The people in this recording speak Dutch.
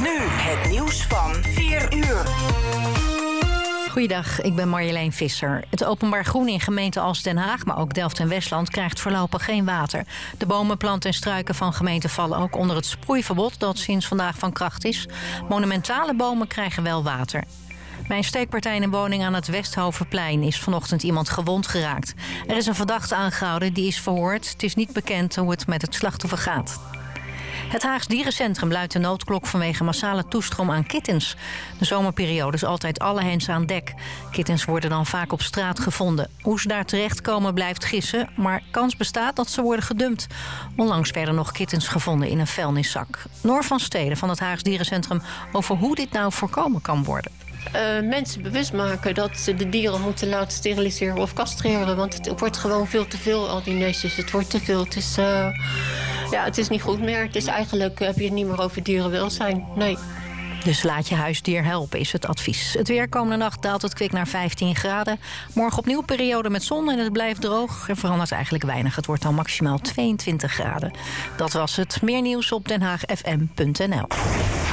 Nu het nieuws van 4 uur. Goeiedag, ik ben Marjolein Visser. Het openbaar groen in gemeenten als Den Haag, maar ook Delft en Westland krijgt voorlopig geen water. De bomen, planten en struiken van gemeenten vallen ook onder het sproeiverbod dat sinds vandaag van kracht is. Monumentale bomen krijgen wel water. Bij een steekpartij in een woning aan het Westhovenplein is vanochtend iemand gewond geraakt. Er is een verdachte aangehouden, die is verhoord. Het is niet bekend hoe het met het slachtoffer gaat. Het Haags Dierencentrum luidt de noodklok vanwege massale toestroom aan kittens. De zomerperiode is altijd alle hens aan dek. Kittens worden dan vaak op straat gevonden. Hoe ze daar terechtkomen blijft gissen, maar kans bestaat dat ze worden gedumpt. Onlangs werden nog kittens gevonden in een vuilniszak. Noor van Steden van het Haags Dierencentrum over hoe dit nou voorkomen kan worden. Mensen bewust maken dat ze de dieren moeten laten steriliseren of castreren. Want het wordt gewoon veel te veel, al die nestjes. Het wordt te veel. Het is niet goed meer. Het is eigenlijk, heb je het niet meer over dierenwelzijn. Nee. Dus laat je huisdier helpen, is het advies. Het weer komende nacht daalt het kwik naar 15 graden. Morgen opnieuw periode met zon en het blijft droog. Er verandert eigenlijk weinig. Het wordt dan maximaal 22 graden. Dat was het. Meer nieuws op denhaagfm.nl.